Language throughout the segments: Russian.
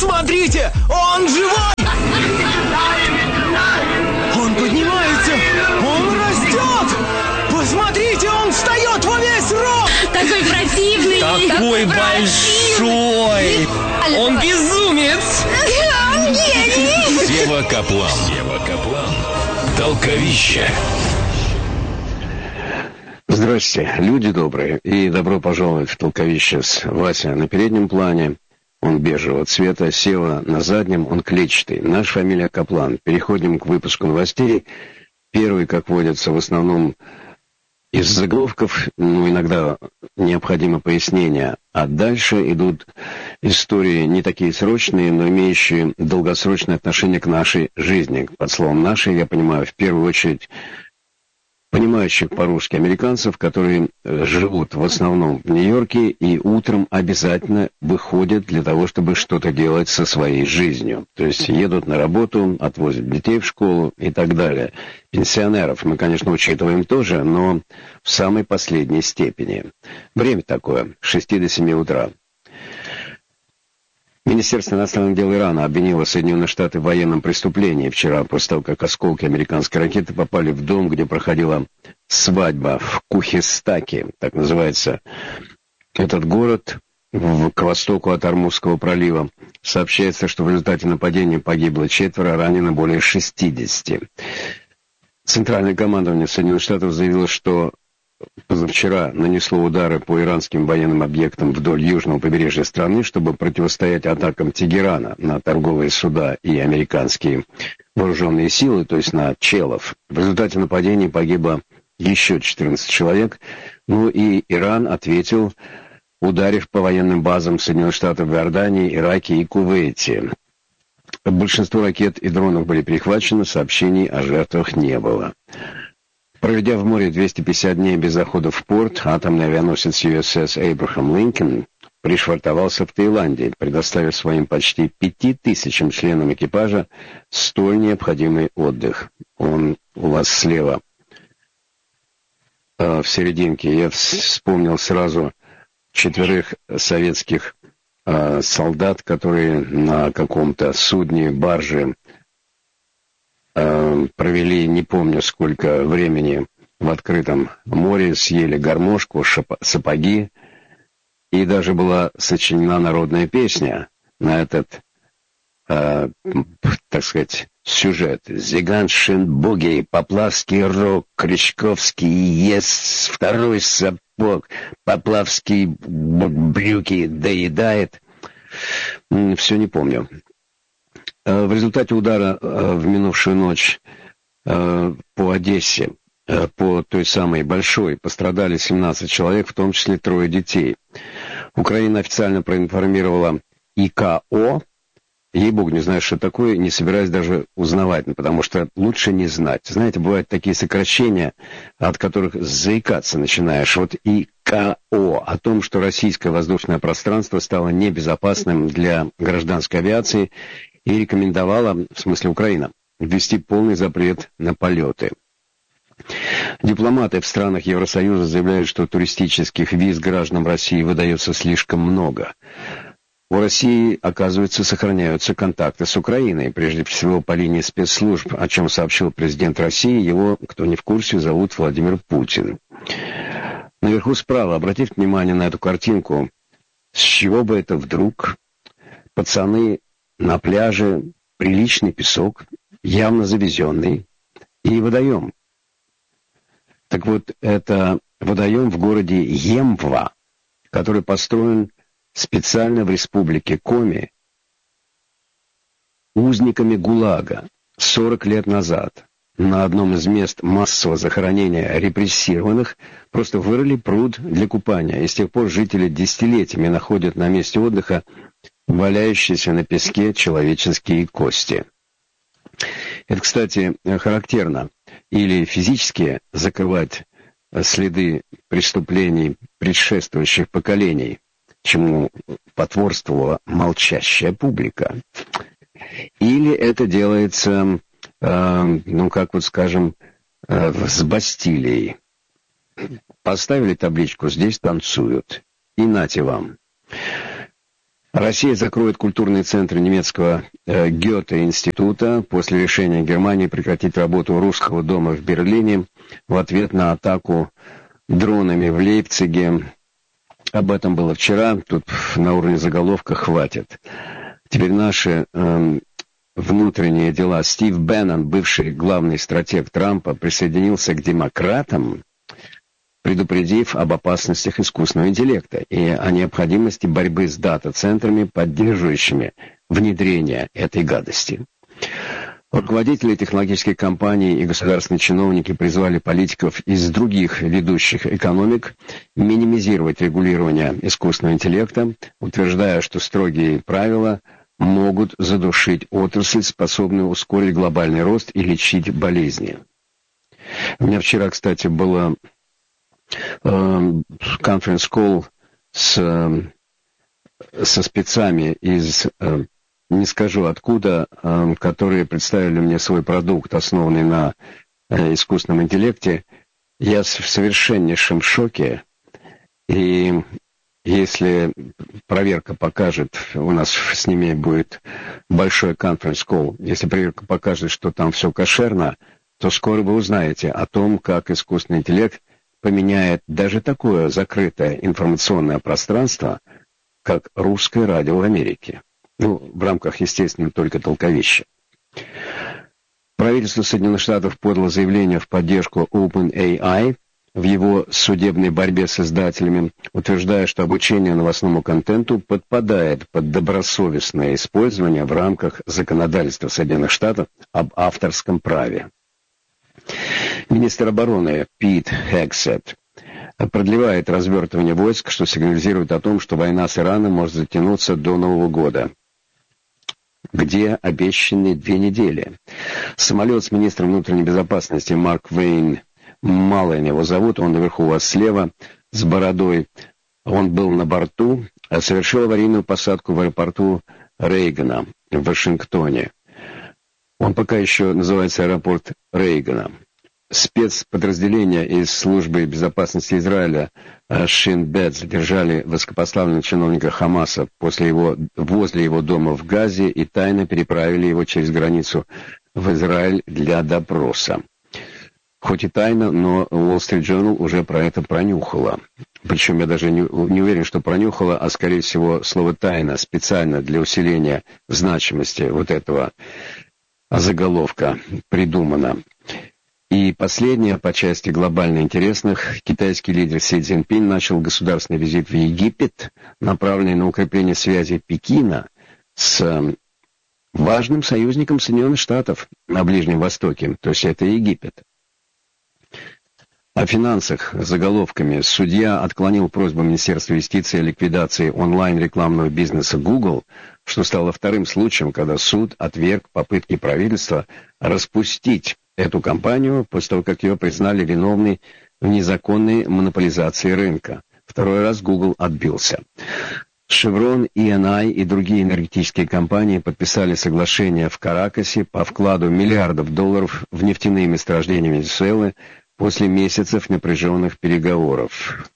Смотрите, он живой! Он поднимается! Он растет! Посмотрите, он встает во весь рост! Такой противный! Такой большой! Он безумец! Он гений! Сева Каплан. Толковище. Здрасте, люди добрые, и добро пожаловать в Толковище с Вася на переднем плане. Он бежевого цвета, Сева на заднем, он клетчатый. Наша фамилия Каплан. Переходим к выпуску новостей. Первый, как водится, в основном из заголовков, иногда необходимо пояснение. А дальше идут истории не такие срочные, но имеющие долгосрочное отношение к нашей жизни. Под словом «нашей» я понимаю в первую очередь понимающих по-русски американцев, которые живут в основном в Нью-Йорке и утром обязательно выходят для того, чтобы что-то делать со своей жизнью. То есть едут на работу, отвозят детей в школу и так далее. Пенсионеров мы, конечно, учитываем тоже, но в самой последней степени. Время такое, с 6 до 7 утра. Министерство иностранных дел Ирана обвинило Соединенные Штаты в военном преступлении вчера, после того, как осколки американской ракеты попали в дом, где проходила свадьба в Кухестаке, так называется этот город, к востоку от Ормузского пролива. Сообщается, что в результате нападения погибло 4, ранено более 60. Центральное командование Соединенных Штатов заявило, что позавчера нанесло удары по иранским военным объектам вдоль южного побережья страны, чтобы противостоять атакам Тегерана на торговые суда и американские вооруженные силы, то есть на челов. В результате нападений погибло еще 14 человек. И Иран ответил, ударив по военным базам Соединенных Штатов в Иордании, Ираке и Кувейте. Большинство ракет и дронов были перехвачены, сообщений о жертвах не было. Проведя в море 250 дней без захода в порт, атомный авианосец USS Abraham Lincoln пришвартовался в Таиланде, предоставив своим почти 5000 членам экипажа столь необходимый отдых. Он у вас слева, в серединке. Я вспомнил сразу 4 советских солдат, которые на каком-то судне, барже, провели, не помню сколько времени, в открытом море, съели гармошку, сапоги, и даже была сочинена народная песня на этот, так сказать, сюжет. Зиганшин, буги, поплавский рог, Крючковский ест второй сапог, поплавский брюки доедает. Все не помню. В результате удара в минувшую ночь по Одессе, по той самой большой, пострадали 17 человек, в том числе 3 детей. Украина официально проинформировала ИКО. Ей-богу, не знаю, что такое, не собираюсь даже узнавать, потому что лучше не знать. Знаете, бывают такие сокращения, от которых заикаться начинаешь. Вот ИКО о том, что российское воздушное пространство стало небезопасным для гражданской авиации, и рекомендовала, в смысле Украина, ввести полный запрет на полеты. Дипломаты в странах Евросоюза заявляют, что туристических виз гражданам России выдается слишком много. У России, оказывается, сохраняются контакты с Украиной, прежде всего по линии спецслужб, о чем сообщил президент России. Его, кто не в курсе, зовут Владимир Путин. Наверху справа, обратите внимание на эту картинку. С чего бы это вдруг? Пацаны на пляже, приличный песок, явно завезенный, и водоем. Так вот, это водоем в городе Емва, который построен специально в республике Коми узниками ГУЛАГа 40 лет назад. На одном из мест массового захоронения репрессированных просто вырыли пруд для купания, и с тех пор жители десятилетиями находят на месте отдыха валяющиеся на песке человеческие кости. Это, кстати, характерно. Или физически закрывать следы преступлений предшествующих поколений, чему потворствовала молчащая публика. Или это делается, с Бастилией. Поставили табличку «Здесь танцуют». И нате вам. Россия закроет культурные центры немецкого Гёте-института после решения Германии прекратить работу русского дома в Берлине в ответ на атаку дронами в Лейпциге. Об этом было вчера, тут на уровне заголовка хватит. Теперь наши внутренние дела. Стив Беннон, бывший главный стратег Трампа, присоединился к демократам, предупредив об опасностях искусственного интеллекта и о необходимости борьбы с дата-центрами, поддерживающими внедрение этой гадости. Руководители технологических компаний и государственные чиновники призвали политиков из других ведущих экономик минимизировать регулирование искусственного интеллекта, утверждая, что строгие правила могут задушить отрасль, способную ускорить глобальный рост и лечить болезни. У меня вчера, кстати, было конференц-колл со спецами из, не скажу откуда, которые представили мне свой продукт, основанный на искусственном интеллекте. Я в совершеннейшем шоке, и если проверка покажет, у нас с ними будет большой конференц-колл, если проверка покажет, что там все кошерно, то скоро вы узнаете о том, как искусственный интеллект поменяет даже такое закрытое информационное пространство, как русское радио в Америке. В рамках, естественно, только толковища. Правительство Соединенных Штатов подало заявление в поддержку OpenAI в его судебной борьбе с издателями, утверждая, что обучение новостному контенту подпадает под добросовестное использование в рамках законодательства Соединенных Штатов об авторском праве. Министр обороны Пит Хексет продлевает развертывание войск, что сигнализирует о том, что война с Ираном может затянуться до Нового года, где обещаны 2 недели. Самолет с министром внутренней безопасности Марк Вейн, Маллен его зовут, он наверху у вас слева, с бородой. Он был на борту, совершил аварийную посадку в аэропорту Рейгана в Вашингтоне. Он пока еще называется аэропорт Рейгана. Спецподразделения из службы безопасности Израиля Шин Бет задержали высокопоставленного чиновника Хамаса возле его дома в Газе и тайно переправили его через границу в Израиль для допроса. Хоть и тайно, но Wall Street Journal уже про это пронюхала. Причем я даже не уверен, что пронюхала, а скорее всего слово «тайна» специально для усиления значимости вот этого заголовка придумано. И последнее, по части глобально интересных, китайский лидер Си Цзиньпин начал государственный визит в Египет, направленный на укрепление связи Пекина с важным союзником Соединенных Штатов на Ближнем Востоке, то есть это Египет. О финансах заголовками. Судья отклонил просьбу Министерства юстиции о ликвидации онлайн-рекламного бизнеса Google, что стало вторым случаем, когда суд отверг попытки правительства распустить эту компанию после того, как ее признали виновной в незаконной монополизации рынка. Второй раз Google отбился. Chevron, Eni и другие энергетические компании подписали соглашение в Каракасе по вкладу миллиардов долларов в нефтяные месторождения Венесуэлы после месяцев напряженных переговоров.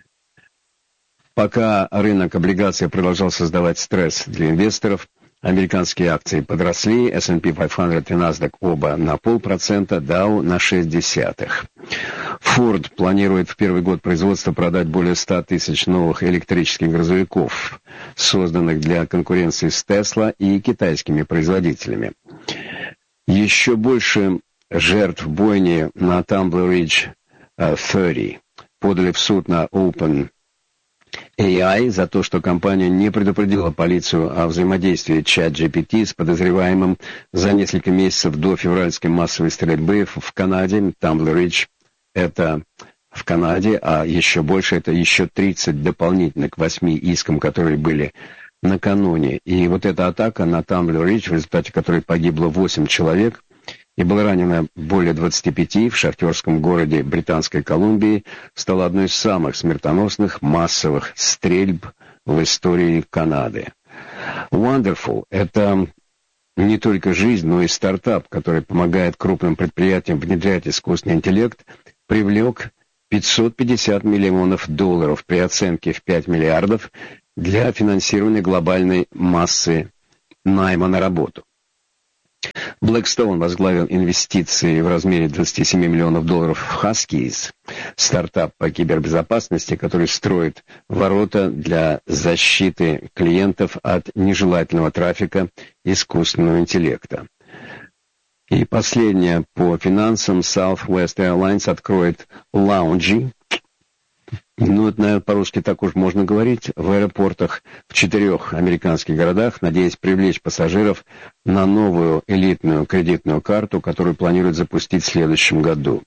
Пока рынок облигаций продолжал создавать стресс для инвесторов, американские акции подросли, S&P 500 и NASDAQ оба на 0,5%, Dow на 0,6%. Ford планирует в первый год производства продать более 100 тысяч новых электрических грузовиков, созданных для конкуренции с Tesla и китайскими производителями. Еще больше жертв бойни на Tumbler Ridge 30 подали в суд на OpenAI за то, что компания не предупредила полицию о взаимодействии ChatGPT с подозреваемым за несколько месяцев до февральской массовой стрельбы в Канаде. Tumbler Ridge — это в Канаде, а еще больше — это еще 30 дополнительно к 8 искам, которые были накануне. И вот эта атака на Tumbler Ridge, в результате которой погибло 8 человек, и было ранено более 25 в шахтерском городе Британской Колумбии, стала одной из самых смертоносных массовых стрельб в истории Канады. Wonderful — это не только жизнь, но и стартап, который помогает крупным предприятиям внедрять искусственный интеллект, привлек $550 миллионов при оценке в $5 миллиардов для финансирования глобальной массы найма на работу. Blackstone возглавил инвестиции в размере $27 миллионов в Huskies, стартап по кибербезопасности, который строит ворота для защиты клиентов от нежелательного трафика искусственного интеллекта. И последнее по финансам. Southwest Airlines откроет лаунжи. Ну, это, наверное, по-русски так уж можно говорить, в аэропортах в 4 американских городах, надеясь привлечь пассажиров на новую элитную кредитную карту, которую планируют запустить в следующем году.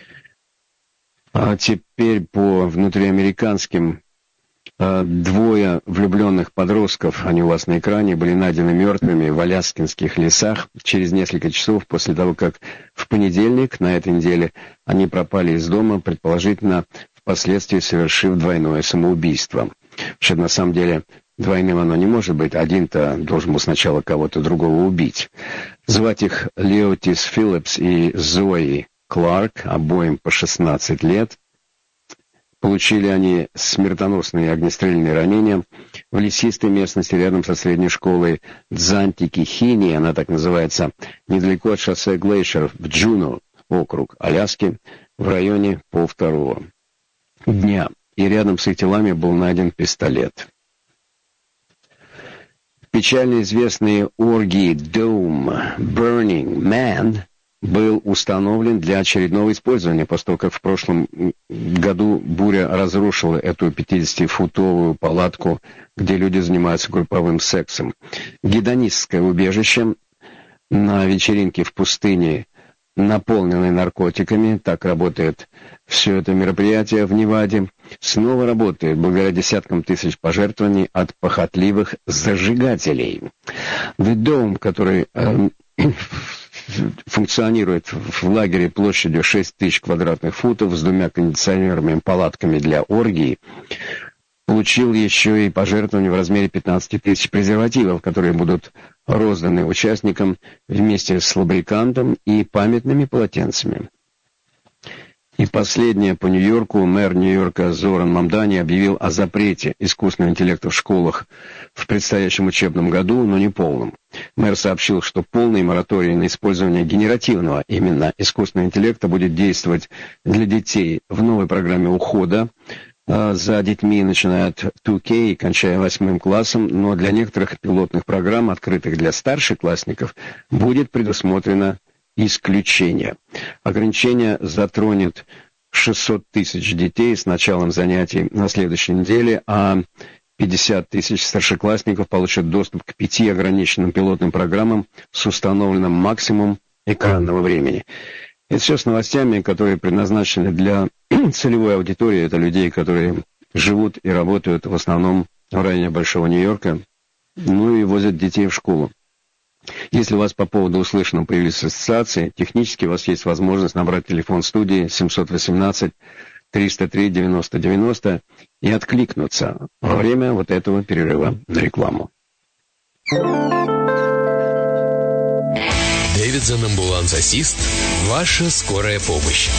А теперь по внутриамериканским. 2 влюбленных подростков, они у вас на экране, были найдены мертвыми в аляскинских лесах через несколько часов после того, как в понедельник на этой неделе они пропали из дома, предположительно впоследствии совершив двойное самоубийство. Вообще, на самом деле, двойным оно не может быть. Один-то должен был сначала кого-то другого убить. Звать их Леотис Филлипс и Зои Кларк, обоим по 16 лет. Получили они смертоносные огнестрельные ранения в лесистой местности рядом со средней школой Дзантики-Хини, она так называется, недалеко от шоссе Глейшер в Джуно, округ Аляски, в районе 1:30 дня. И рядом с их телами был найден пистолет. Печально известный оргии Dome Burning Man был установлен для очередного использования, после того, как в прошлом году буря разрушила эту 50-футовую палатку, где люди занимаются групповым сексом. Гедонистское убежище на вечеринке в пустыне, наполненной наркотиками, так работает все это мероприятие в Неваде, снова работает благодаря десяткам тысяч пожертвований от похотливых зажигателей. The Dome, который функционирует в лагере площадью 6 тысяч квадратных футов с 2 кондиционерными палатками для оргии, получил еще и пожертвования в размере 15 тысяч презервативов, которые будут розданы участникам вместе с лубрикантом и памятными полотенцами. И последнее по Нью-Йорку. Мэр Нью-Йорка Зоран Мамдани объявил о запрете искусственного интеллекта в школах в предстоящем учебном году, но не полном. Мэр сообщил, что полный мораторий на использование генеративного именно искусственного интеллекта будет действовать для детей в новой программе ухода за детьми, начиная от 2K и кончая 8 классом, но для некоторых пилотных программ, открытых для старшеклассников, будет предусмотрено исключение. Ограничение затронет 600 тысяч детей с началом занятий на следующей неделе, а 50 тысяч старшеклассников получат доступ к 5 ограниченным пилотным программам с установленным максимум экранного времени. Это все с новостями, которые предназначены для целевой аудитории. Это людей, которые живут и работают в основном в районе Большого Нью-Йорка, ну и возят детей в школу. Если у вас по поводу услышанного появились ассоциации, технически у вас есть возможность набрать телефон студии 718-303-90-90 и откликнуться во время вот этого перерыва на рекламу. Дэвидсон Ambulance Assist. Ваша скорая помощь.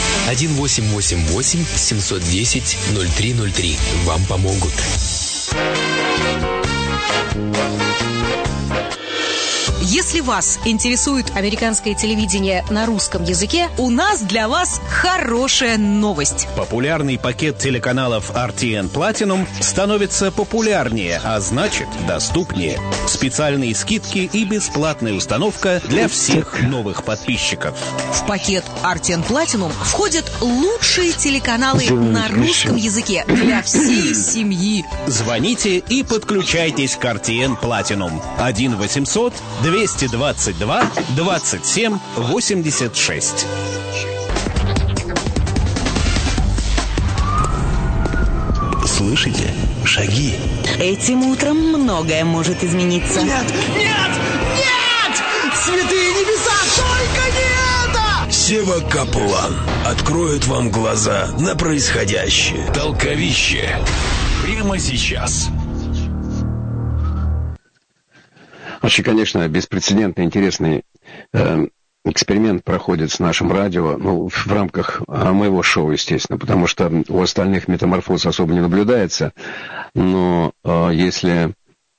1888-710-0303. Вам помогут. Если вас интересует американское телевидение на русском языке, у нас для вас хорошая новость. Популярный пакет телеканалов RTN Platinum становится популярнее, а значит доступнее. Специальные скидки и бесплатная установка для всех новых подписчиков. В пакет RTN Platinum входят лучшие телеканалы на русском языке для всей семьи. Звоните и подключайтесь к RTN Platinum. 1-800-222-27-86. Слышите? Шаги. Этим утром многое может измениться. Нет! Нет! Нет! Святые небеса, только не это! Сева Каплан откроет вам глаза на происходящее. Толковище. Прямо сейчас. Вообще, конечно, беспрецедентно интересный эксперимент проходит с нашим радио, ну, в рамках моего шоу, естественно, потому что у остальных метаморфоз особо не наблюдается. Но если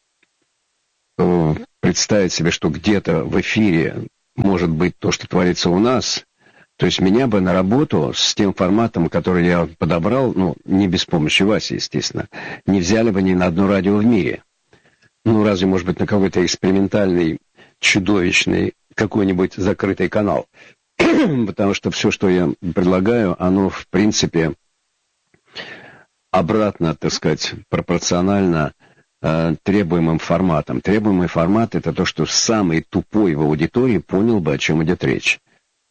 представить себе, что где-то в эфире может быть то, что творится у нас, то есть меня бы на работу с тем форматом, который я подобрал, ну, не без помощи Васи, естественно, не взяли бы ни на одно радио в мире. Ну, разве, может быть, на какой-то экспериментальный, чудовищный, какой-нибудь закрытый канал. Потому что все, что я предлагаю, оно, в принципе, обратно, так сказать, пропорционально требуемым форматам. Требуемый формат — это то, что самый тупой в аудитории понял бы, о чем идет речь.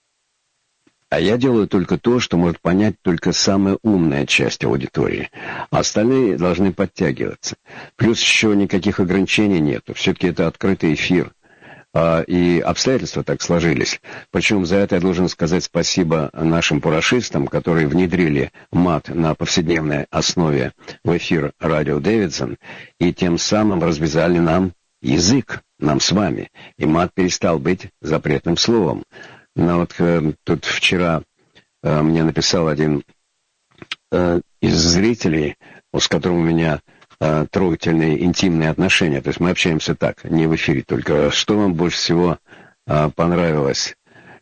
А я делаю только то, что может понять только самая умная часть аудитории. А остальные должны подтягиваться. Плюс еще никаких ограничений нету. Все-таки это открытый эфир. И обстоятельства так сложились. Причем за это я должен сказать спасибо нашим пурашистам, которые внедрили мат на повседневной основе в эфир радио Дэвидсон, и тем самым развязали нам язык, нам с вами. И мат перестал быть запретным словом. Но вот тут вчера мне написал один из зрителей, с которым у меня трогательные, интимные отношения. То есть мы общаемся так, не в эфире только. Что вам больше всего понравилось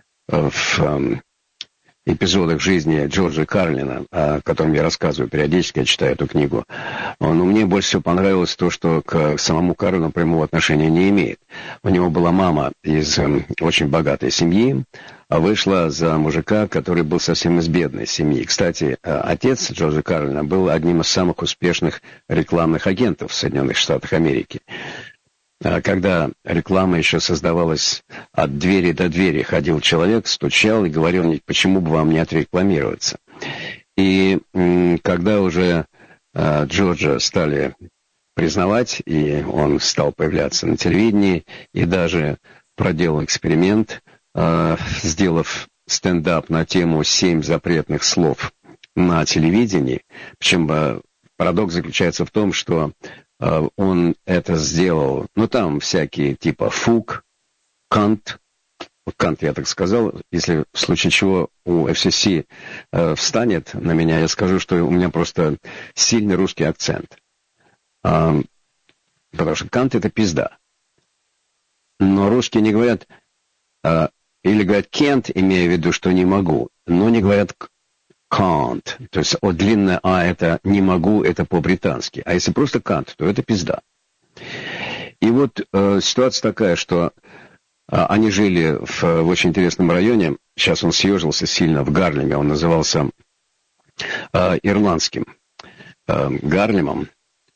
в эпизодах жизни Джорджа Карлина, о котором я рассказываю периодически, я читаю эту книгу. Но мне больше всего понравилось то, что к самому Карлину прямого отношения не имеет. У него была мама из очень богатой семьи, а вышла за мужика, который был совсем из бедной семьи. Кстати, отец Джорджа Карлина был одним из самых успешных рекламных агентов в Соединенных Штатах Америки. Когда реклама еще создавалась от двери до двери, ходил человек, стучал и говорил, почему бы вам не отрекламироваться. И когда уже Джорджа стали признавать, и он стал появляться на телевидении, и даже проделал эксперимент, сделав стендап на тему 7 запретных слов на телевидении. Причем парадокс заключается в том, что он это сделал, ну там всякие типа фук, кант, кант я так сказал, если в случае чего у FCC встанет на меня, я скажу, что у меня просто сильный русский акцент. Потому что кант — это пизда. Но русские не говорят, или говорят can't, имея в виду, что не могу, но не говорят can't. То есть длинное «а» — это «не могу», это по-британски. А если просто can't, то это пизда. И вот ситуация такая, что они жили в очень интересном районе. Сейчас он съежился сильно в Гарлеме. Он назывался ирландским Гарлемом.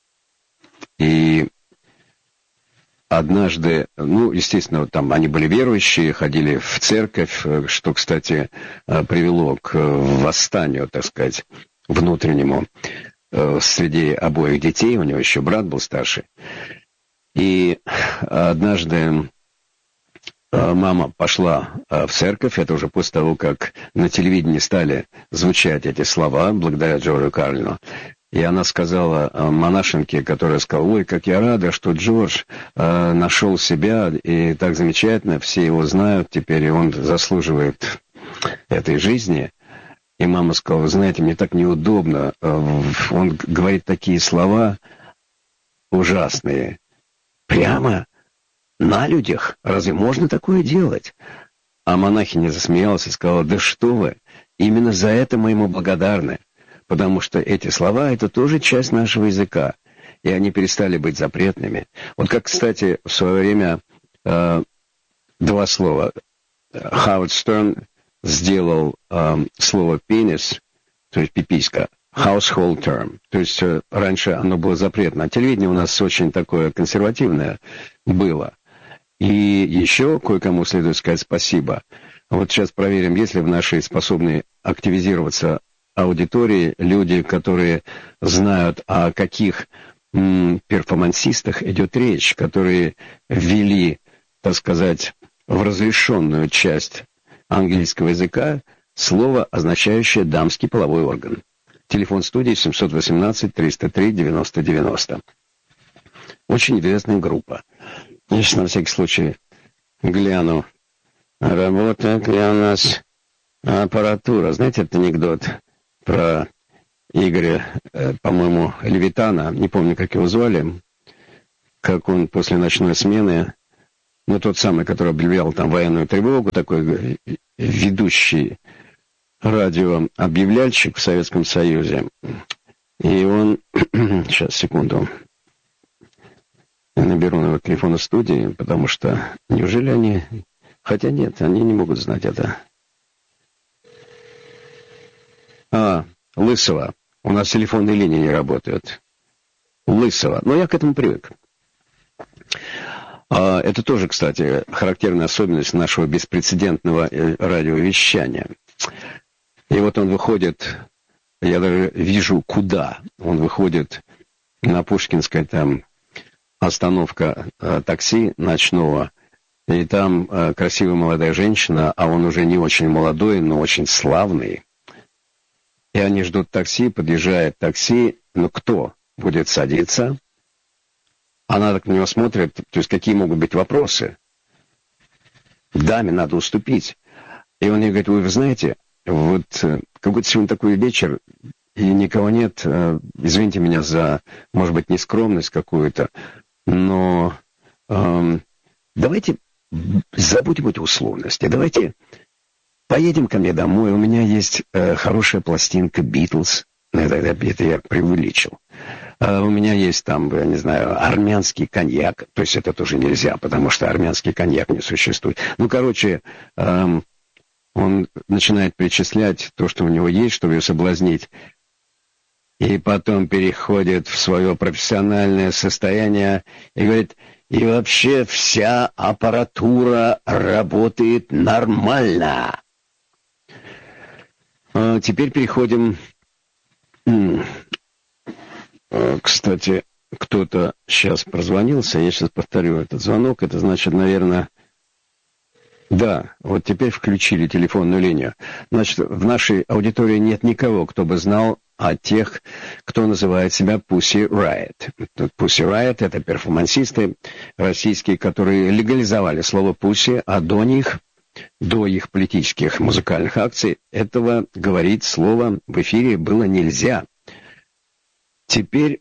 И однажды, ну, естественно, там они были верующие, ходили в церковь, что, кстати, привело к восстанию, так сказать, внутреннему среди обоих детей. У него еще брат был старший. И однажды мама пошла в церковь, это уже после того, как на телевидении стали звучать эти слова, благодаря Джорджу Карлину. И она сказала монашенке, которая сказала, ой, как я рада, что Джордж нашел себя, и так замечательно, все его знают теперь, и он заслуживает этой жизни. И мама сказала, вы знаете, мне так неудобно, он говорит такие слова ужасные. Прямо на людях? Разве можно такое делать? А монахиня засмеялась и сказала, да что вы, именно за это мы ему благодарны. Потому что эти слова — это тоже часть нашего языка, и они перестали быть запретными. Вот как, кстати, в свое время два слова. Хауард Стерн сделал слово «пенис», то есть «пиписька», household term. То есть раньше оно было запретно. А телевидение у нас очень такое консервативное было. И еще кое-кому следует сказать спасибо. Вот сейчас проверим, есть ли в нашей способной активизироваться аудитории люди, которые знают, о каких перформансистах идет речь, которые ввели, так сказать, в разрешенную часть английского языка слово, означающее «дамский половой орган». Телефон студии 718-303-90-90. Очень известная группа. Я сейчас на всякий случай гляну. Работает ли у нас аппаратура? Знаете этот анекдот про Игоря, по-моему, Левитана, не помню, как его звали, как он после ночной смены, ну, тот самый, который объявлял там военную тревогу, такой ведущий радиообъявляльщик в Советском Союзе. И он... Сейчас, секунду. Я наберу на его телефон в студии, потому что... Неужели они... Хотя нет, они не могут знать это. Лысого. У нас телефонные линии не работают. Лысого. Но я к этому привык. Это тоже, кстати, характерная особенность нашего беспрецедентного радиовещания. И вот он выходит, я даже вижу, куда. Он выходит на Пушкинской, там остановка такси ночного, и там красивая молодая женщина, а он уже не очень молодой, но очень славный. И они ждут такси, подъезжает такси, но кто будет садиться? Она так на него смотрит, то есть какие могут быть вопросы? Даме надо уступить. И он ей говорит, вы знаете, вот какой-то сегодня такой вечер, и никого нет, извините меня за, может быть, нескромность какую-то, но давайте забудем эти условности, давайте поедем ко мне домой, у меня есть хорошая пластинка Beatles, это я преувеличил. У меня есть там, я не знаю, армянский коньяк. То есть это тоже нельзя, потому что армянский коньяк не существует. Ну, короче, он начинает перечислять то, что у него есть, чтобы ее соблазнить. И потом переходит в свое профессиональное состояние и говорит, и вообще вся аппаратура работает нормально. Теперь переходим... Кстати, кто-то сейчас прозвонился, я сейчас повторю этот звонок, это значит, наверное... Да, вот теперь включили телефонную линию. Значит, в нашей аудитории нет никого, кто бы знал о тех, кто называет себя Pussy Riot. Pussy Riot — это перформансисты российские, которые легализовали слово «пусси», а до их политических музыкальных акций, этого говорить слово в эфире было нельзя. Теперь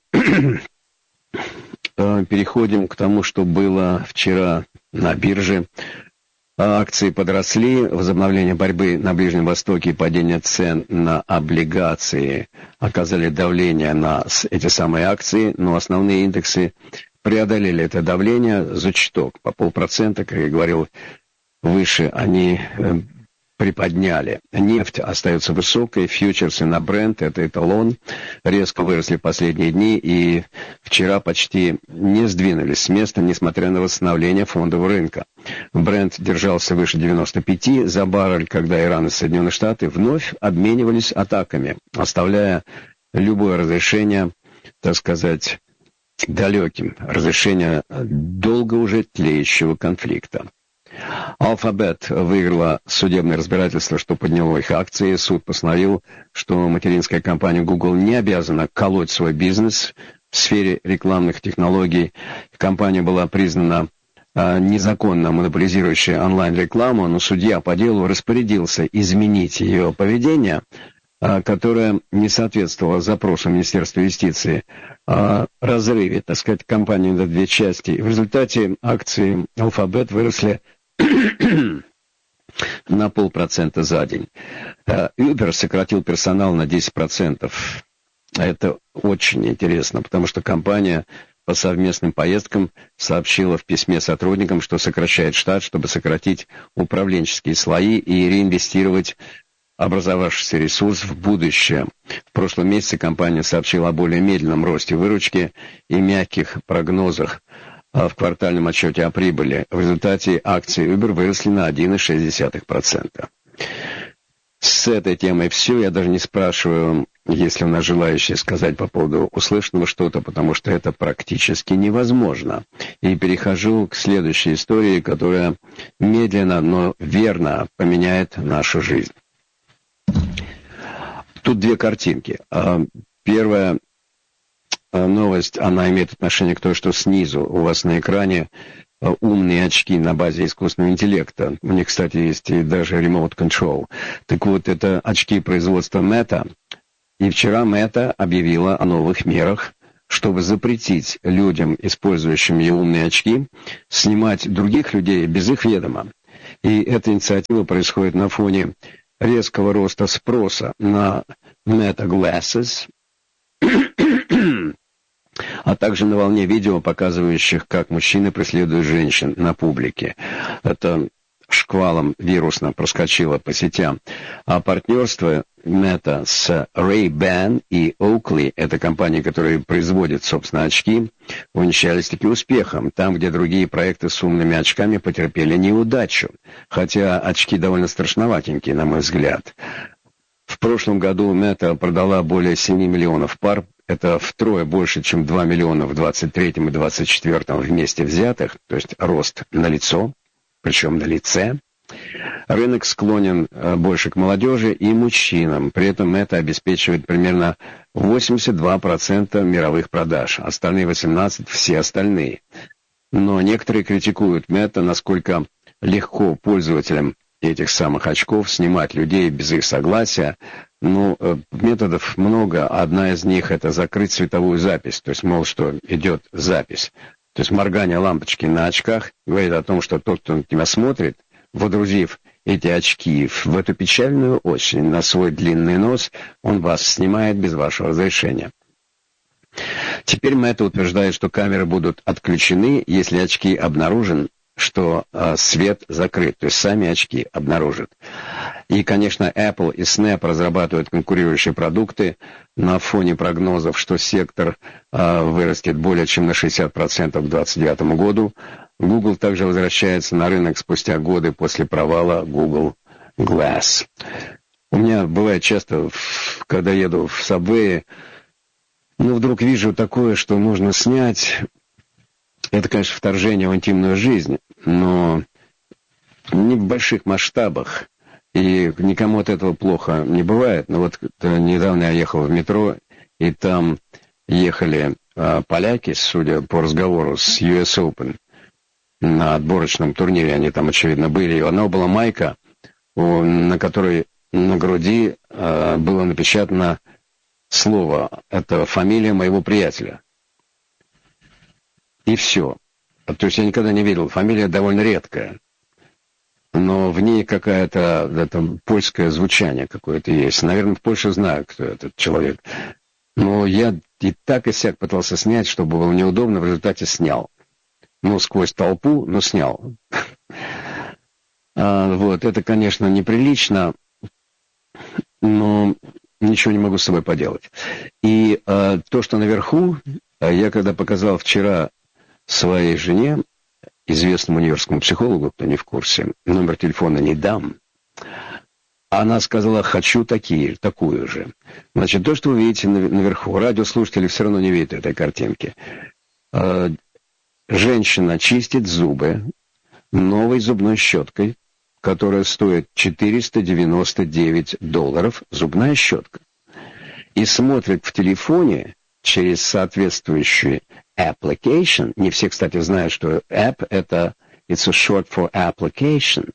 переходим к тому, что было вчера на бирже. Акции подросли, возобновление борьбы на Ближнем Востоке и падение цен на облигации оказали давление на эти самые акции, но основные индексы преодолели это давление за чуток, по 0,5%, как я говорил выше, они приподняли. Нефть остается высокой, фьючерсы на Brent, это эталон, резко выросли в последние дни и вчера почти не сдвинулись с места, несмотря на восстановление фондового рынка. Brent держался выше 95 за баррель, когда Иран и Соединенные Штаты вновь обменивались атаками, оставляя любое разрешение, так сказать, далеким, разрешение долго уже тлеющего конфликта. Alphabet выиграла судебное разбирательство, что подняло их акции. Суд постановил, что материнская компания Google не обязана колоть свой бизнес в сфере рекламных технологий. Компания была признана незаконно монополизирующей онлайн-рекламу, но судья по делу распорядился изменить ее поведение, которое не соответствовало запросу Министерства юстиции о разрыве, так сказать, компании на две части. В результате акции Alphabet выросли на 0,5% за день. Uber сократил персонал на 10%. Это очень интересно, потому что компания по совместным поездкам сообщила в письме сотрудникам, что сокращает штат, чтобы сократить управленческие слои и реинвестировать образовавшийся ресурс в будущее. В прошлом месяце компания сообщила о более медленном росте выручки и мягких прогнозах в квартальном отчете о прибыли. В результате акции Uber выросли на 1,6%. С этой темой все. Я даже не спрашиваю, есть ли у нас желающие сказать по поводу услышанного что-то, потому что это практически невозможно. И перехожу к следующей истории, которая медленно, но верно поменяет нашу жизнь. Тут две картинки. Первая новость, она имеет отношение к тому, что снизу у вас на экране умные очки на базе искусственного интеллекта. У них, кстати, есть и даже remote control. Так вот, это очки производства Meta. И вчера Мета объявила о новых мерах, чтобы запретить людям, использующим ее умные очки, снимать других людей без их ведома. И эта инициатива происходит на фоне резкого роста спроса на Meta Glasses, а также на волне видео, показывающих, как мужчины преследуют женщин на публике. Это шквалом вирусно проскочило по сетям. А партнерство Meta с Ray-Ban и Oakley, это компании, которые производят, собственно, очки, увенчались таки успехом, там, где другие проекты с умными очками потерпели неудачу. Хотя очки довольно страшноватенькие, на мой взгляд. В прошлом году Meta продала более 7 миллионов пар. Это втрое больше, чем 2 миллиона в 23-м и 24-м вместе взятых, то есть рост налицо, причем на лице. Рынок склонен больше к молодежи и мужчинам. При этом Meta обеспечивает примерно 82% мировых продаж, остальные 18% все остальные. Но некоторые критикуют Meta, насколько легко пользователям этих самых очков снимать людей без их согласия. Ну, методов много. Одна из них — это закрыть световую запись. То есть, мол, что идет запись. То есть моргание лампочки на очках говорит о том, что тот, кто на тебя смотрит, водрузив эти очки в эту печальную осень на свой длинный нос, он вас снимает без вашего разрешения. Теперь Meta утверждает, что камеры будут отключены, если очки обнаружен, что свет закрыт, то есть сами очки обнаружат. И, конечно, Apple и Snap разрабатывают конкурирующие продукты на фоне прогнозов, что сектор вырастет более чем на 60% к 2029 году. Google также возвращается на рынок спустя годы после провала Google Glass. У меня бывает часто, когда еду в Subway, вдруг вижу такое, что нужно снять. Это, конечно, вторжение в интимную жизнь, но не в больших масштабах. И никому от этого плохо не бывает. Но вот недавно я ехал в метро, и там ехали поляки, судя по разговору с US Open, на отборочном турнире, они там, очевидно, были. И у одного была майка, на которой на груди было напечатано слово. Это фамилия моего приятеля. И все. То есть я никогда не видел. Фамилия довольно редкая. Но в ней какое-то польское звучание какое-то есть. Наверное, в Польше знаю, кто этот человек. Но я и так и сяк пытался снять, чтобы было неудобно, в результате снял. Сквозь толпу, но снял. Вот, это, конечно, неприлично, но ничего не могу с собой поделать. И то, что наверху, я когда показал вчера своей жене, известному нью-йоркскому психологу, кто не в курсе, номер телефона не дам, она сказала: хочу такую же. Значит, то, что вы видите наверху, радиослушатели все равно не видят этой картинки. Женщина чистит зубы новой зубной щеткой, которая стоит $499, зубная щетка, и смотрит в телефоне через соответствующий application. Не все, кстати, знают, что app — это it's a short for application.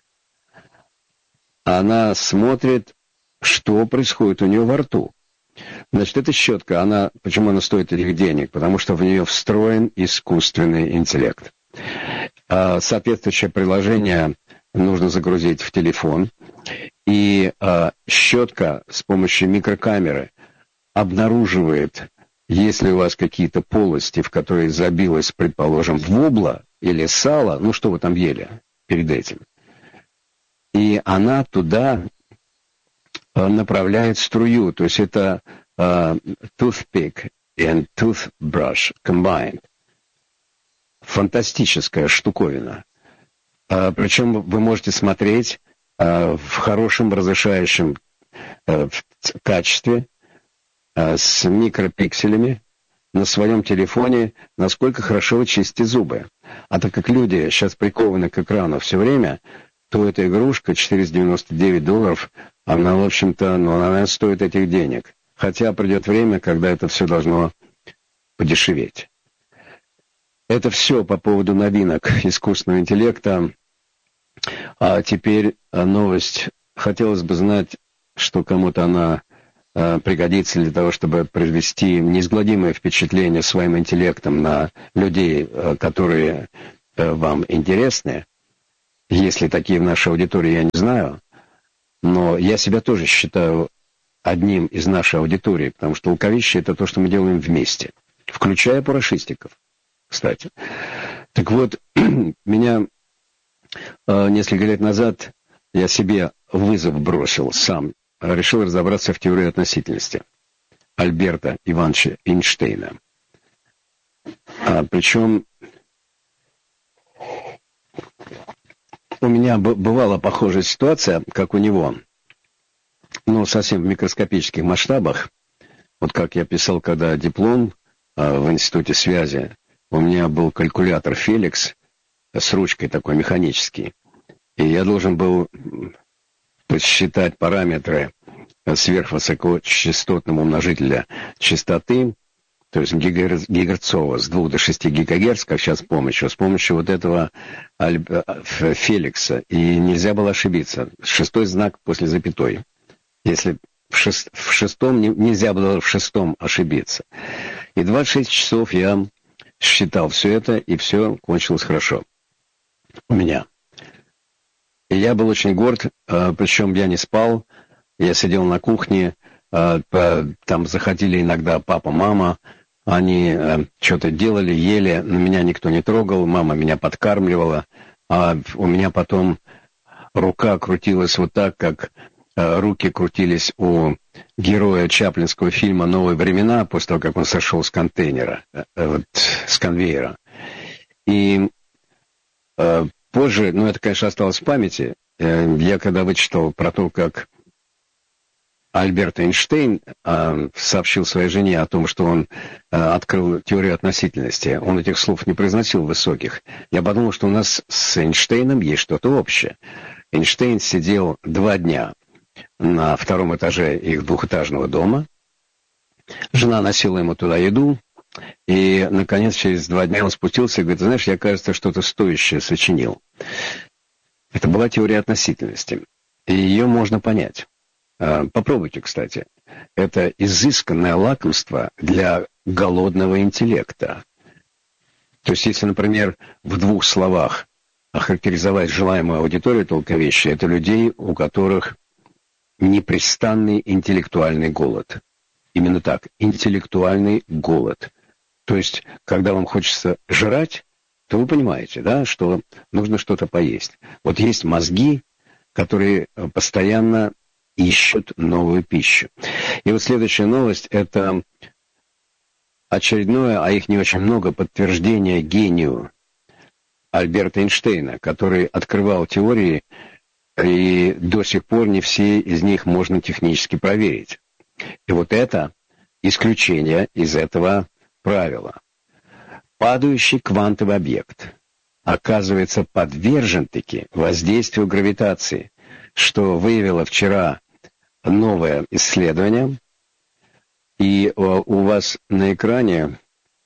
Она смотрит, что происходит у нее во рту. Значит, эта щетка, почему она стоит этих денег? Потому что в нее встроен искусственный интеллект. Соответствующее приложение нужно загрузить в телефон, и щетка с помощью микрокамеры обнаруживает, если у вас какие-то полости, в которые забилось, предположим, вобла или сало, что вы там ели перед этим. И она туда направляет струю, то есть это toothpick and toothbrush combined. Фантастическая штуковина. Причем вы можете смотреть в хорошем разрешающем качестве, с микропикселями на своем телефоне, насколько хорошо вы чистите зубы. А так как люди сейчас прикованы к экрану все время, то эта игрушка $499, она, в общем-то, она стоит этих денег. Хотя придет время, когда это все должно подешеветь. Это все по поводу новинок искусственного интеллекта. А теперь новость. Хотелось бы знать, что кому-то она пригодится для того, чтобы произвести неизгладимое впечатление своим интеллектом на людей, которые вам интересны. Если такие в нашей аудитории, я не знаю. Но я себя тоже считаю одним из нашей аудитории, потому что луковище — это то, что мы делаем вместе, включая парашистиков, кстати. Так вот, меня несколько лет назад я себе вызов бросил сам, решил разобраться в теории относительности Альберта Ивановича Эйнштейна. Причем у меня бывала похожая ситуация, как у него, но совсем в микроскопических масштабах. Вот как я писал, когда диплом в Институте связи, у меня был калькулятор Феликс с ручкой такой механический, и я должен был посчитать параметры сверхвысокочастотного умножителя частоты, то есть гигагерцового, с 2 до 6 гигагерц, как сейчас с помощью вот этого Феликса. И нельзя было ошибиться. 6-й знак после запятой. Если в шестом, нельзя было в 6-м ошибиться. И 26 часов я считал все это, и все кончилось хорошо у меня. И я был очень горд, причем я не спал, я сидел на кухне, там заходили иногда папа, мама, они что-то делали, ели, но меня никто не трогал, мама меня подкармливала, а у меня потом рука крутилась вот так, как руки крутились у героя чаплинского фильма «Новые времена», после того, как он сошел с контейнера, с конвейера. И позже, это, конечно, осталось в памяти, я когда вычитал про то, как Альберт Эйнштейн сообщил своей жене о том, что он открыл теорию относительности. Он этих слов не произносил высоких. Я подумал, что у нас с Эйнштейном есть что-то общее. Эйнштейн сидел 2 дня на 2-м этаже их 2-этажного дома. Жена носила ему туда еду. И, наконец, через 2 дня он спустился и говорит: знаешь, я, кажется, что-то стоящее сочинил. Это была теория относительности. И ее можно понять. Попробуйте, кстати. Это изысканное лакомство для голодного интеллекта. То есть, если, например, в 2 словах охарактеризовать желаемую аудиторию толковеща, это людей, у которых непрестанный интеллектуальный голод. Именно так, интеллектуальный голод. То есть, когда вам хочется жрать, то вы понимаете, да, что нужно что-то поесть. Вот есть мозги, которые постоянно ищут новую пищу. И вот следующая новость — это очередное, а их не очень много, подтверждение гению Альберта Эйнштейна, который открывал теории, и до сих пор не все из них можно технически проверить. И вот это исключение из этого правила. Падающий квантовый объект оказывается подвержен-таки воздействию гравитации, что выявило вчера новое исследование. И у вас на экране,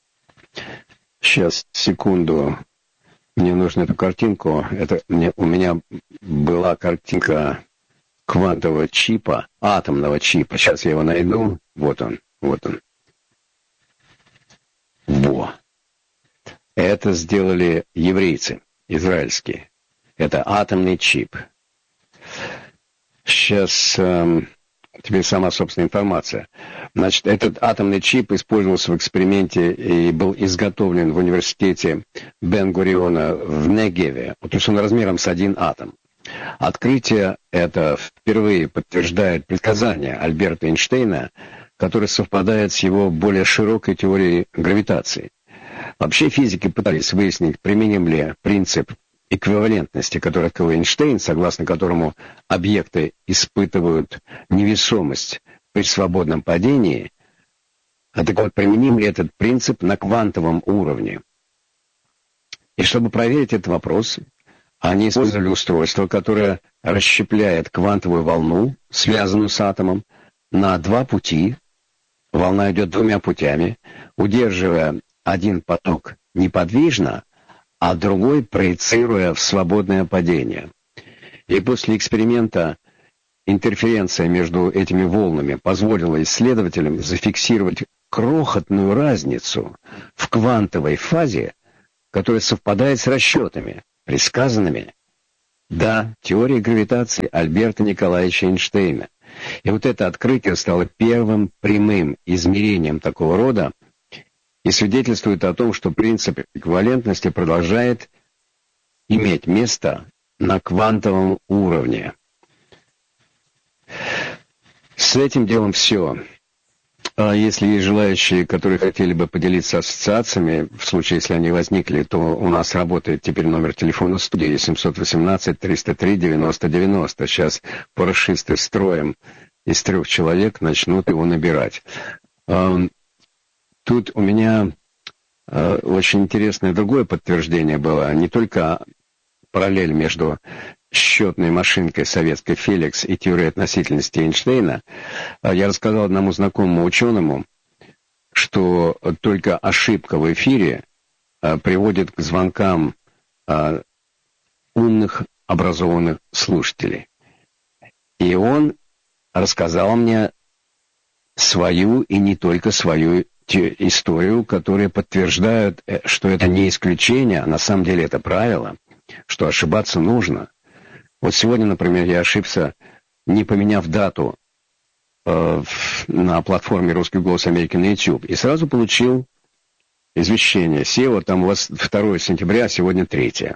сейчас, секунду, мне нужно эту картинку, у меня была картинка квантового чипа, атомного чипа, сейчас я его найду, вот он. Во. Это сделали еврейцы, израильские. Это атомный чип. Сейчас теперь сама, собственно, информация. Значит, этот атомный чип использовался в эксперименте и был изготовлен в университете Бен-Гуриона в Негеве. То есть он размером с 1 атом. Открытие это впервые подтверждает предсказание Альберта Эйнштейна, которое совпадает с его более широкой теорией гравитации. Вообще физики пытались выяснить, применим ли принцип эквивалентности, который открыл Эйнштейн, согласно которому объекты испытывают невесомость при свободном падении. А так вот, применим ли этот принцип на квантовом уровне? И чтобы проверить этот вопрос, они использовали устройство, которое расщепляет квантовую волну, связанную с атомом, на 2 пути. Волна идет 2 путями, удерживая один поток неподвижно, а другой проецируя в свободное падение. И после эксперимента интерференция между этими волнами позволила исследователям зафиксировать крохотную разницу в квантовой фазе, которая совпадает с расчетами, предсказанными, теорией гравитации Альберта Николаевича Эйнштейна. И вот это открытие стало первым прямым измерением такого рода и свидетельствует о том, что принцип эквивалентности продолжает иметь место на квантовом уровне. С этим делом все. Если есть желающие, которые хотели бы поделиться ассоциациями, в случае, если они возникли, то у нас работает теперь номер телефона студии 718-303-90-90. Сейчас парашисты строем из 3 человек начнут его набирать. Тут у меня очень интересное другое подтверждение было. Не только параллель между счетной машинкой советской «Феликс» и теорией относительности Эйнштейна. Я рассказал одному знакомому ученому, что только ошибка в эфире приводит к звонкам умных, образованных слушателей. И он рассказал мне свою и не только свою историю, которые подтверждают, что это не исключение, а на самом деле это правило, что ошибаться нужно. Вот сегодня, например, я ошибся, не поменяв дату на платформе «Русский голос Америки» на YouTube, и сразу получил извещение. SEO, там у вас 2 сентября, а сегодня 3.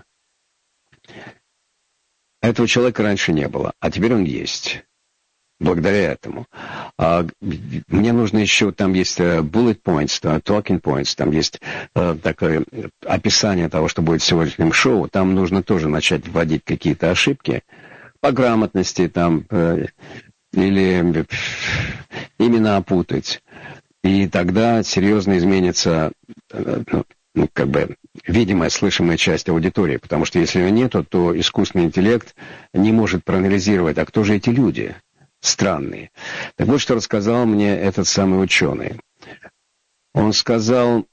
Этого человека раньше не было, а теперь он есть. Благодаря этому. Мне нужно еще, там есть bullet points, talking points, там есть такое описание того, что будет в сегодняшнем шоу. Там нужно тоже начать вводить какие-то ошибки по грамотности, там, или имена опутать. И тогда серьезно изменится, видимая, слышимая часть аудитории. Потому что если ее нету, то искусственный интеллект не может проанализировать, а кто же эти люди? Странные. Так вот, что рассказал мне этот самый ученый. Он сказал,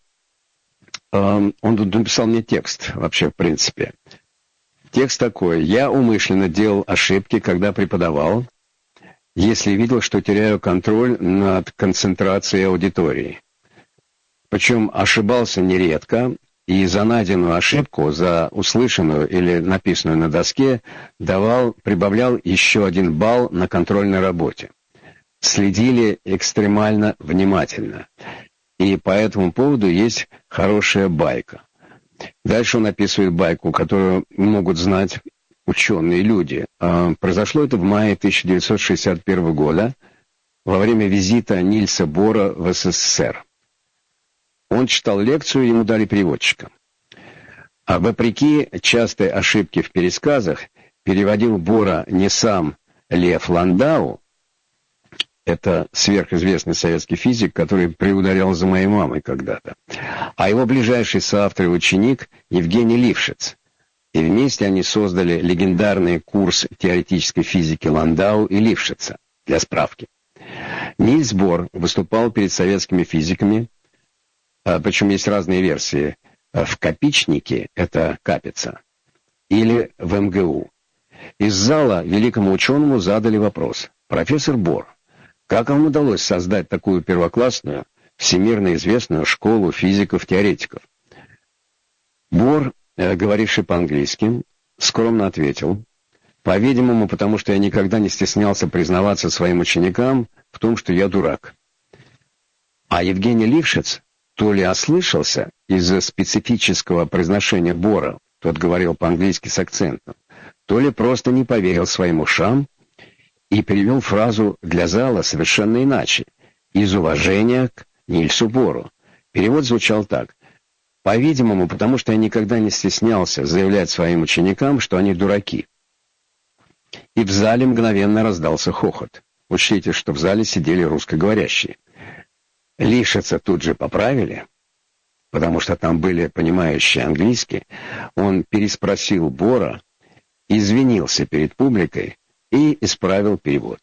он написал мне текст, вообще, в принципе. Текст такой: я умышленно делал ошибки, когда преподавал, если видел, что теряю контроль над концентрацией аудитории. Причем ошибался нередко, и за найденную ошибку, за услышанную или написанную на доске, прибавлял еще 1 балл на контрольной работе. Следили экстремально внимательно. И по этому поводу есть хорошая байка. Дальше он описывает байку, которую могут знать ученые люди. Произошло это в мае 1961 года, во время визита Нильса Бора в СССР. Он читал лекцию, ему дали переводчика. А вопреки частой ошибке в пересказах, переводил Бора не сам Лев Ландау, это сверхизвестный советский физик, который приударял за моей мамой когда-то, а его ближайший соавтор и ученик Евгений Лившиц. И вместе они создали легендарный курс теоретической физики Ландау и Лившица. Для справки. Нильс Бор выступал перед советскими физиками, причем есть разные версии, в Капичнике, это Капица, или в МГУ. Из зала великому ученому задали вопрос: профессор Бор, как вам удалось создать такую первоклассную, всемирно известную школу физиков-теоретиков? Бор, говоривший по-английски, скромно ответил: по-видимому, потому что я никогда не стеснялся признаваться своим ученикам в том, что я дурак. А Евгений Лившиц то ли ослышался из-за специфического произношения Бора, тот говорил по-английски с акцентом, то ли просто не поверил своим ушам и перевел фразу для зала совершенно иначе, из уважения к Нильсу Бору. Перевод звучал так: по-видимому, потому что я никогда не стеснялся заявлять своим ученикам, что они дураки. И в зале мгновенно раздался хохот. Учтите, что в зале сидели русскоговорящие. Лившица тут же поправили, потому что там были понимающие английский. Он переспросил Бора, извинился перед публикой и исправил перевод.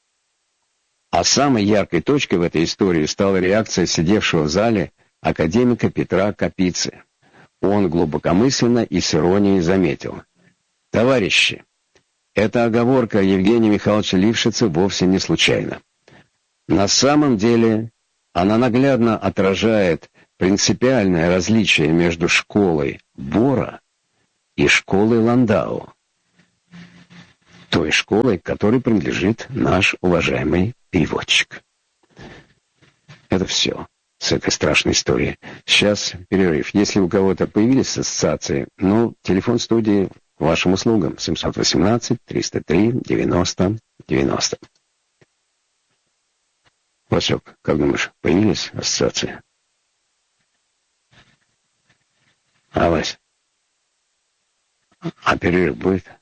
А самой яркой точкой в этой истории стала реакция сидевшего в зале академика Петра Капицы. Он глубокомысленно и с иронией заметил: товарищи, Эта оговорка Евгения Михайловича Лившица вовсе не случайна. На самом деле она наглядно отражает принципиальное различие между школой Бора и школой Ландау, той школой, которой принадлежит наш уважаемый переводчик. Это все с этой страшной историей. Сейчас перерыв. Если у кого-то появились ассоциации, телефон студии к вашим услугам. 718-303-90-90. Васек, как думаешь, появились ассоциации? А, Вась? А перерыв будет?